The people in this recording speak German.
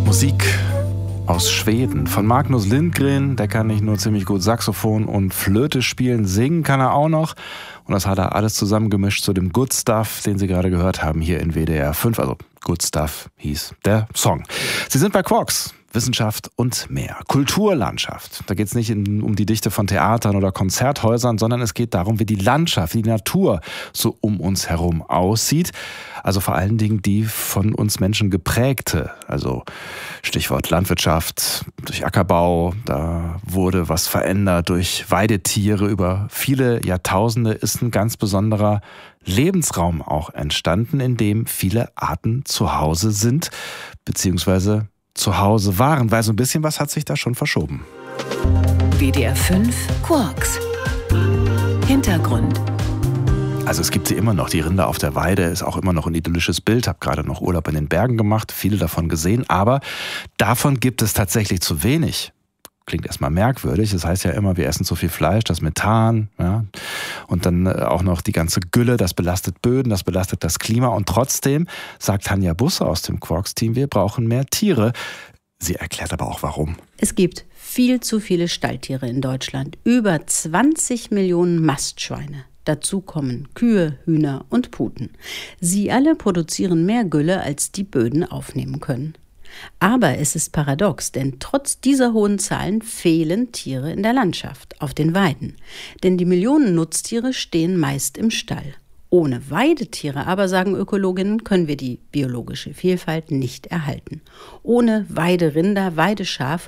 Musik aus Schweden von Magnus Lindgren. Der kann nicht nur ziemlich gut Saxophon und Flöte spielen, singen kann er auch noch. Und das hat er alles zusammengemischt zu dem Good Stuff, den Sie gerade gehört haben hier in WDR 5. Also Good Stuff hieß der Song. Sie sind bei Quarks. Wissenschaft und mehr. Kulturlandschaft. Da geht es nicht um die Dichte von Theatern oder Konzerthäusern, sondern es geht darum, wie die Landschaft, wie die Natur so um uns herum aussieht. Also vor allen Dingen die von uns Menschen geprägte. Also Stichwort Landwirtschaft, durch Ackerbau, da wurde was verändert. Durch Weidetiere über viele Jahrtausende ist ein ganz besonderer Lebensraum auch entstanden, in dem viele Arten zu Hause sind, beziehungsweise zu Hause waren, weil so ein bisschen was hat sich da schon verschoben. WDR 5 Quarks. Hintergrund. Also es gibt sie immer noch. Die Rinder auf der Weide ist auch immer noch ein idyllisches Bild. Habe gerade noch Urlaub in den Bergen gemacht, viele davon gesehen. Aber davon gibt es tatsächlich zu wenig. Klingt erstmal merkwürdig. Das heißt ja immer, wir essen zu viel Fleisch, das Methan, ja. Und dann auch noch die ganze Gülle, das belastet Böden, das belastet das Klima. Und trotzdem sagt Tanja Busse aus dem Quarks-Team, wir brauchen mehr Tiere. Sie erklärt aber auch, warum. Es gibt viel zu viele Stalltiere in Deutschland. Über 20 Millionen Mastschweine. Dazu kommen Kühe, Hühner und Puten. Sie alle produzieren mehr Gülle, als die Böden aufnehmen können. Aber es ist paradox, denn trotz dieser hohen Zahlen fehlen Tiere in der Landschaft, auf den Weiden. Denn die Millionen Nutztiere stehen meist im Stall. Ohne Weidetiere aber, sagen Ökologinnen, können wir die biologische Vielfalt nicht erhalten. Ohne Weiderinder, Weideschafe